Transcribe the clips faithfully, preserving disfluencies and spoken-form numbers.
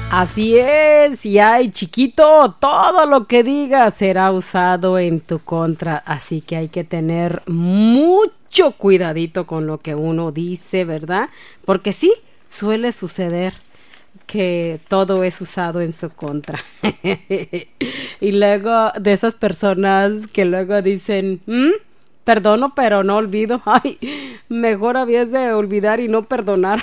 Así es, y ay, chiquito, todo lo que digas será usado en tu contra, así que hay que tener mucho cuidadito con lo que uno dice, ¿verdad? Porque sí, suele suceder que todo es usado en su contra. Y luego de esas personas que luego dicen, ¿Mm? Perdono, pero no olvido. Ay, mejor habías de olvidar y no perdonar.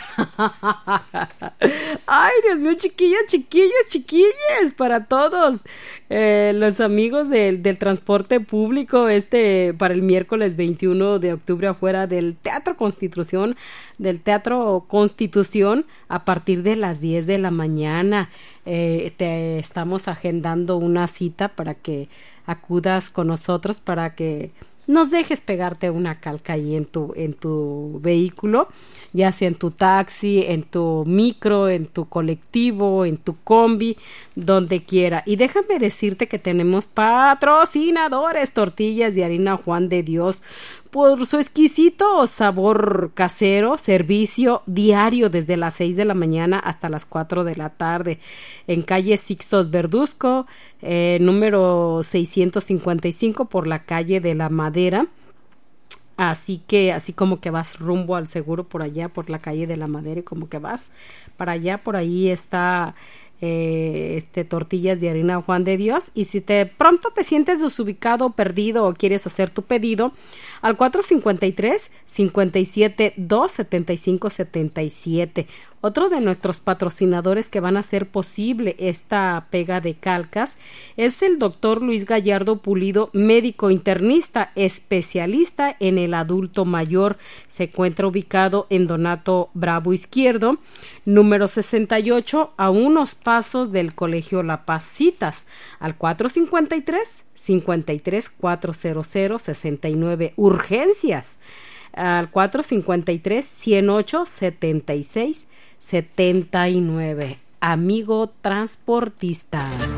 Ay, Dios mío, chiquillas, chiquillas, chiquillas, para todos eh, los amigos del, del transporte público, este, para el miércoles veintiuno de octubre afuera del Teatro Constitución, del Teatro Constitución, a partir de las diez de la mañana. Eh, te estamos agendando una cita para que acudas con nosotros, para que nos dejes pegarte una calca ahí en tu, en tu vehículo, ya sea en tu taxi, en tu micro, en tu colectivo, en tu combi, donde quiera. Y déjame decirte que tenemos patrocinadores, Tortillas de Harina Juan de Dios, por su exquisito sabor casero, servicio diario desde las seis de la mañana hasta las cuatro de la tarde, en calle Sixtos Verduzco, eh, número seiscientos cincuenta y cinco, por la calle de la Madera. Así que, así como que vas rumbo al seguro por allá, por la calle de la Madera, y como que vas para allá, por ahí está eh, este Tortillas de Harina Juan de Dios. Y si de pronto te sientes desubicado, perdido, o quieres hacer tu pedido, al cuatro cincuenta y tres, cincuenta y siete, dos, setenta y cinco, setenta y siete. Otro de nuestros patrocinadores que van a hacer posible esta pega de calcas es el doctor Luis Gallardo Pulido, médico internista, especialista en el adulto mayor. Se encuentra ubicado en Donato Bravo Izquierdo, número sesenta y ocho, a unos pasos del Colegio La Paz. Citas al cuatro cincuenta y tres, cincuenta y tres, cuatrocientos, sesenta y nueve. Urgencias al cuatro cincuenta y tres, ciento ocho, setenta y seis, setenta y nueve. Amigo transportista.